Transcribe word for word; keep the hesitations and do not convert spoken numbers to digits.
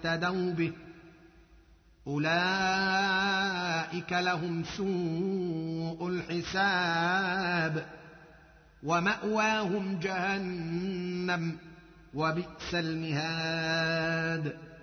اهتدوا به أولئك لهم سوء الحساب ومأواهم جهنم وبئس المهاد